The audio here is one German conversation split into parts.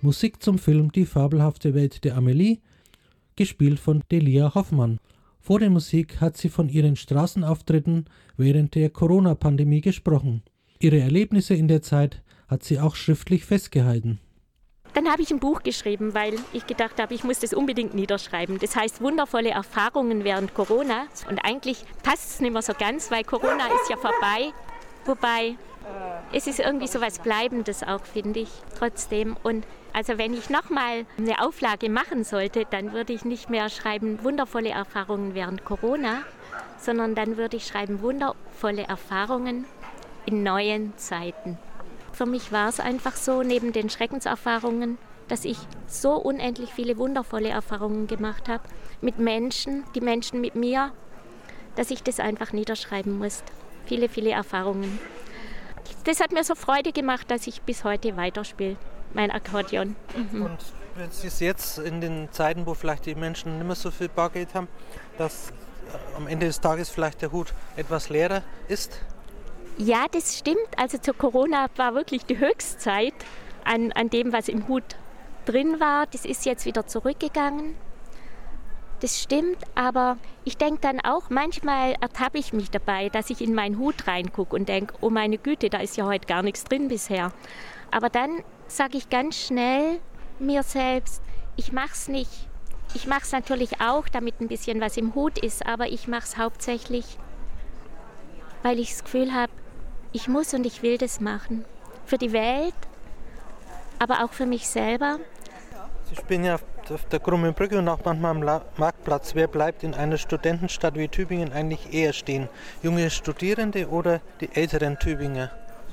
Musik zum Film Die fabelhafte Welt der Amelie, gespielt von Delia Hoffmann. Vor der Musik hat sie von ihren Straßenauftritten während der Corona-Pandemie gesprochen. Ihre Erlebnisse in der Zeit hat sie auch schriftlich festgehalten. Dann habe ich ein Buch geschrieben, weil ich gedacht habe, ich muss das unbedingt niederschreiben. Das heißt wundervolle Erfahrungen während Corona. Und eigentlich passt es nicht mehr so ganz, weil Corona ist ja vorbei. Wobei, es ist irgendwie so was Bleibendes auch, finde ich, trotzdem. Und also wenn ich nochmal eine Auflage machen sollte, dann würde ich nicht mehr schreiben wundervolle Erfahrungen während Corona, sondern dann würde ich schreiben wundervolle Erfahrungen in neuen Zeiten. Für mich war es einfach so, neben den Schreckenserfahrungen, dass ich so unendlich viele wundervolle Erfahrungen gemacht habe mit Menschen, die Menschen mit mir, dass ich das einfach niederschreiben musste. Viele, viele Erfahrungen. Das hat mir so Freude gemacht, dass ich bis heute weiterspiele, mein Akkordeon. Und wenn Sie es jetzt in den Zeiten, wo vielleicht die Menschen nicht mehr so viel Bargeld haben, dass am Ende des Tages vielleicht der Hut etwas leerer ist? Ja, das stimmt. Also zu Corona war wirklich die Höchstzeit an dem, was im Hut drin war. Das ist jetzt wieder zurückgegangen. Das stimmt, aber ich denke dann auch, manchmal ertappe ich mich dabei, dass ich in meinen Hut reingucke und denke, oh meine Güte, da ist ja heute gar nichts drin bisher. Aber dann sage ich ganz schnell mir selbst, ich mache es nicht. Ich mache es natürlich auch, damit ein bisschen was im Hut ist, aber ich mache es hauptsächlich, weil ich das Gefühl habe, ich muss und ich will das machen. Für die Welt, aber auch für mich selber. Sie spielen ja auf der Krummen Brücke und auch manchmal am Marktplatz. Wer bleibt in einer Studentenstadt wie Tübingen eigentlich eher stehen? Junge Studierende oder die älteren Tübinger?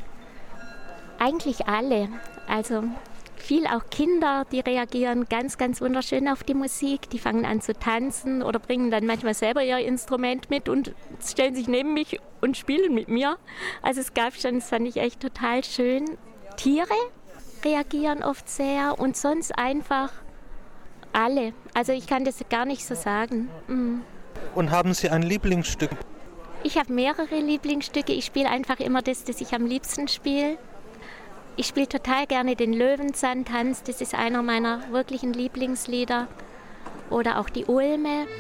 Eigentlich alle. Also viel auch Kinder, die reagieren ganz, ganz wunderschön auf die Musik. Die fangen an zu tanzen oder bringen dann manchmal selber ihr Instrument mit und stellen sich neben mich und spielen mit mir. Also es gab schon, das fand ich echt total schön. Tiere reagieren oft sehr und sonst einfach alle. Also ich kann das gar nicht so sagen. Und haben Sie ein Lieblingsstück? Ich habe mehrere Lieblingsstücke. Ich spiele einfach immer das ich am liebsten spiele. Ich spiele total gerne den Löwenzahntanz, das ist einer meiner wirklichen Lieblingslieder. Oder auch die Ulme.